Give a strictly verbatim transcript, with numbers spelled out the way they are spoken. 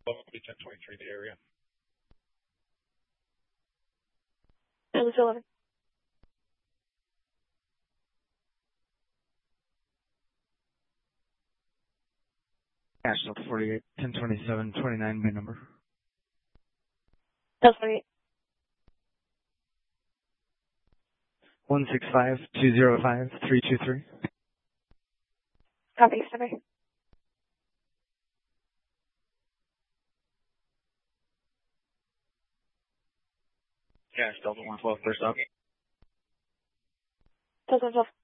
ten twenty-three, the area. Delta eleven. Cash Delta forty-eight, ten twenty-seven, twenty-nine, main number. Delta forty-eight. one six five, two zero five, three two three. Copy, December. Cash Delta one twelve, first up. Delta one twelve.